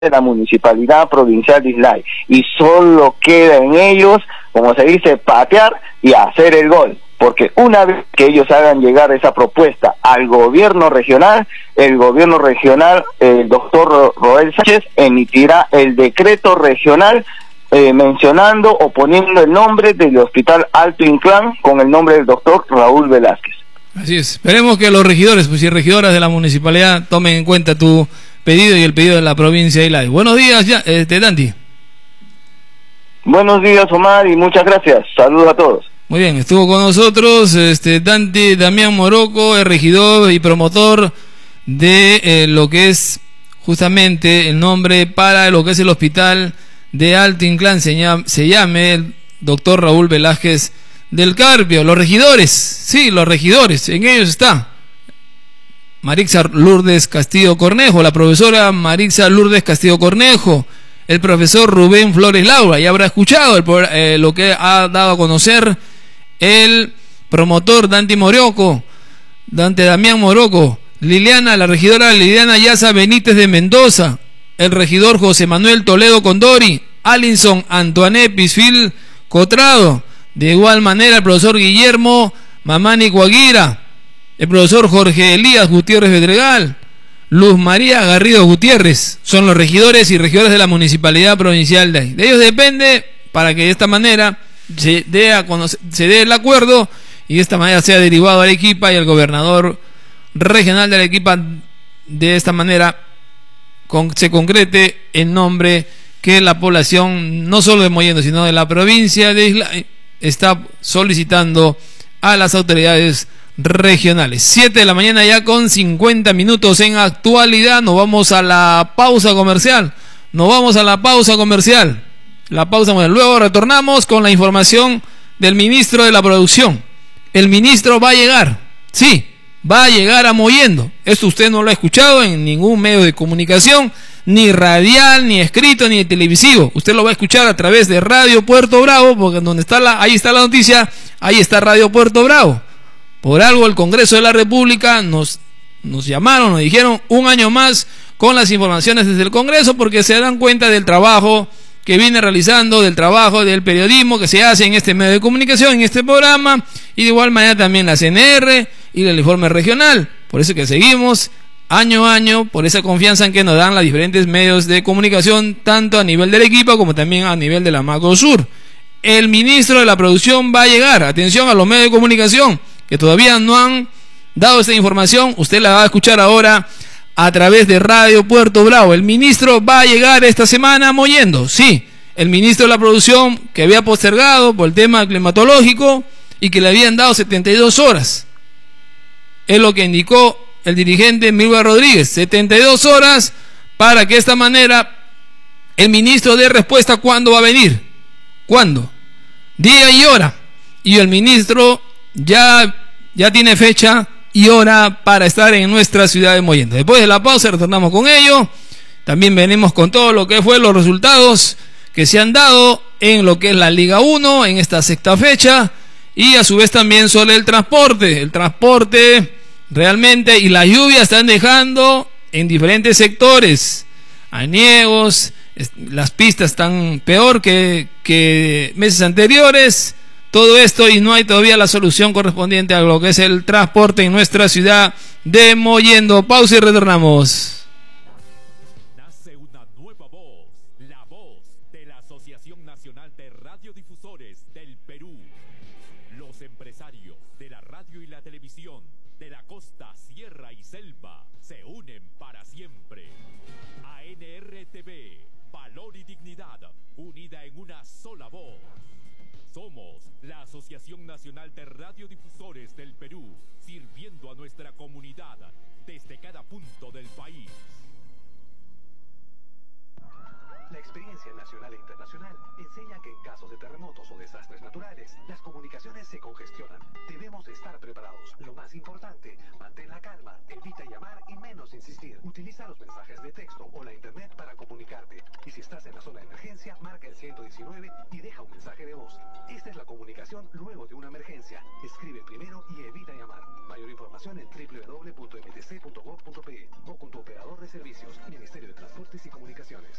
de la Municipalidad Provincial de Islay, y solo queda en ellos, como se dice, patear y hacer el gol, porque una vez que ellos hagan llegar esa propuesta al gobierno regional, el gobierno regional, el doctor Roel Sánchez, emitirá el decreto regional mencionando o poniendo el nombre del Hospital Alto Inclán con el nombre del doctor Raúl Velázquez. Así es, esperemos que los regidores y regidoras de la municipalidad tomen en cuenta tu pedido y el pedido de la provincia de Islay. Buenos días, Danti. Buenos días, Omar, y muchas gracias. Saludos a todos. Muy bien, estuvo con nosotros Danti Damián Moroco, el regidor y promotor de lo que es justamente el nombre para lo que es el hospital de Alto Inclán, se llame el doctor Raúl Velázquez del Carpio. Los regidores, sí, los regidores, en ellos está Marixa Lourdes Castillo Cornejo, la profesora Marixa Lourdes Castillo Cornejo, el profesor Rubén Flores Laura, ya habrá escuchado lo que ha dado a conocer el promotor Dante Damián Moroco, la regidora Liliana Yaza Benítez de Mendoza, el regidor José Manuel Toledo Condori, Alinson Antoine Pisfil Cotrado, de igual manera el profesor Guillermo Mamani Guaguira, el profesor Jorge Elías Gutiérrez Bedregal, Luz María Garrido Gutiérrez, son los regidores y regidoras de la Municipalidad Provincial de ahí. De ellos depende para que de esta manera se dé el acuerdo y de esta manera sea derivado a Arequipa y al gobernador regional de Arequipa, de esta manera se concrete el nombre que la población, no solo de Mollendo, sino de la provincia de Islay, está solicitando a las autoridades regionales. 7 de la mañana ya con 50 minutos en actualidad. Nos vamos a la pausa comercial. Luego retornamos con la información del ministro de la Producción. El ministro va a llegar, sí, va a llegar a Mollendo. Esto usted no lo ha escuchado en ningún medio de comunicación, ni radial, ni escrito, ni televisivo. Usted lo va a escuchar a través de Radio Puerto Bravo, porque ahí está la noticia, ahí está Radio Puerto Bravo. Por algo el Congreso de la República nos llamaron, nos dijeron un año más con las informaciones desde el Congreso, porque se dan cuenta del trabajo que viene realizando, del trabajo del periodismo que se hace en este medio de comunicación, en este programa, y de igual manera también la CNR y el informe regional. Por eso que seguimos año a año, por esa confianza en que nos dan los diferentes medios de comunicación, tanto a nivel del Arequipa como también a nivel de la Macro Sur. El ministro de la Producción va a llegar. Atención a los medios de comunicación que todavía no han dado esta información, usted la va a escuchar ahora a través de Radio Puerto Bravo. El ministro va a llegar esta semana a Mollendo, sí, el ministro de la Producción, que había postergado por el tema climatológico y que le habían dado 72 horas. Es lo que indicó el dirigente Milva Rodríguez, 72 horas para que de esta manera el ministro dé respuesta cuándo va a venir, cuándo, día y hora, y el ministro ya tiene fecha y hora para estar en nuestra ciudad de Mollendo. Después de la pausa retornamos con ello. También venimos con todo lo que fue los resultados que se han dado en lo que es la Liga 1 en esta sexta fecha, y a su vez también sobre el transporte realmente, y las lluvias están dejando en diferentes sectores añegos, las pistas están peor que meses anteriores. Todo esto y no hay todavía la solución correspondiente a lo que es el transporte en nuestra ciudad de Mollendo. Pausa y retornamos. Nace una nueva voz, la voz de la Asociación Nacional de Radiodifusores del Perú. Los empresarios de la radio y la televisión de la costa, sierra y selva se unen para siempre. ANRTV, valor y dignidad, unida en una sola voz. Somos la Asociación Nacional de Radiodifusores del Perú, sirviendo a nuestra comunidad desde cada punto del país. La experiencia nacional e internacional enseña que en casos de terremotos o desastres naturales, las comunicaciones se congestionan. Debemos estar preparados. Lo más importante, mantén la calma, evita llamar y menos insistir. Utiliza los mensajes de texto o la internet para comunicarte. Y si estás en la zona de emergencia, emergencia, marca el 119 y deja un mensaje de voz. Esta es la comunicación luego de una emergencia. Escribe primero y evita llamar. Mayor información en www.mtc.gov.pe o con tu operador de servicios, Ministerio de Transportes y Comunicaciones.